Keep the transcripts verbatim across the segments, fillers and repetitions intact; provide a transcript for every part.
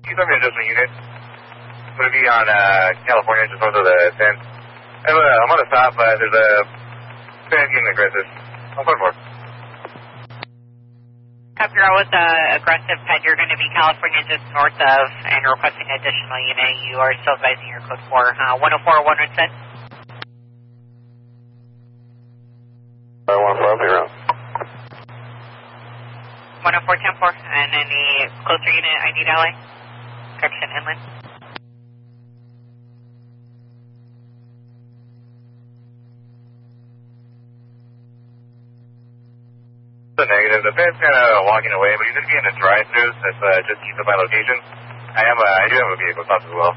Keep something adjustment unit. I'm going to be on uh, California, just north of the ten. I'm, uh, I'm on the stop. Uh, there's a fan getting aggressive. I'm going for it. Copy, you're with the aggressive pet. You're going to be California just north of and requesting additional unit. You are still advising your code for uh, one oh four one one ten. I want to probably around. one oh four ten four. And any closer unit I need L A? Correction inland. The negative. The fan's kind of walking away, but he's going to be in a drive-thru. That's uh, just east of my location. I am. Uh, I do have a vehicle stop as well.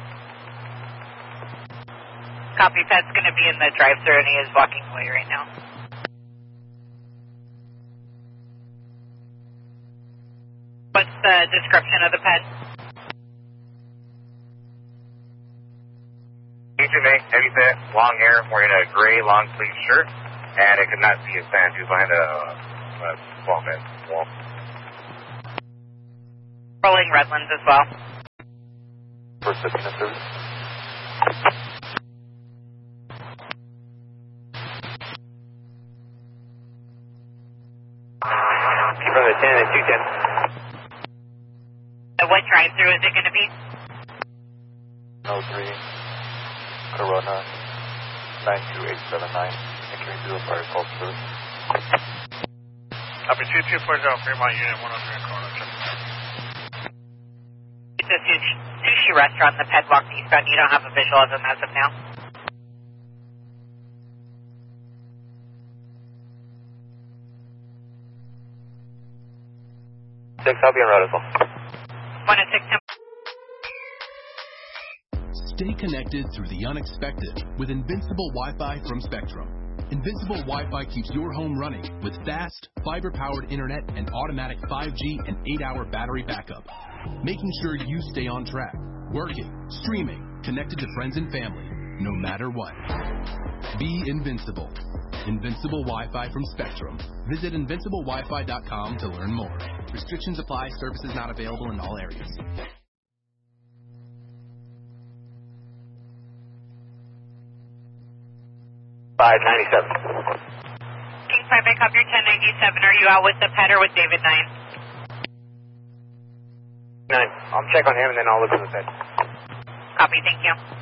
Copy. Pet's going to be in the drive-thru, and he is walking away right now. What's the description of the pet? H M A, heavy set, long hair, wearing a gray long sleeve shirt, and I could not see his pants. He was behind a. Uh, Uh, wall, man. Wall. Rolling Redlands as well. First fifteen and service. Keep on the ten and two ten. Uh, what drive-thru is it going to be? oh three, Corona, nine two eight seven nine. And can we do a fire call service? Copy two two four zero, Fremont Unit one oh three Corona. It's a sushi, sushi restaurant. The pet walked eastbound. You don't have a visual of them as of now. Six, I'll be on route as well. one oh six ten. Stay connected through the unexpected with Invincible Wi-Fi from Spectrum. Invincible Wi-Fi keeps your home running with fast, fiber-powered internet and automatic five G and eight hour battery backup, making sure you stay on track, working, streaming, connected to friends and family, no matter what. Be invincible. Invincible Wi-Fi from Spectrum. Visit invincible wi fi dot com to learn more. Restrictions apply. Services not available in all areas. five ninety-seven. King five, I copy your ten ninety-seven. Are you out with the pet or with David nine? nine. I'll check on him and then I'll look at the pet. Copy, thank you.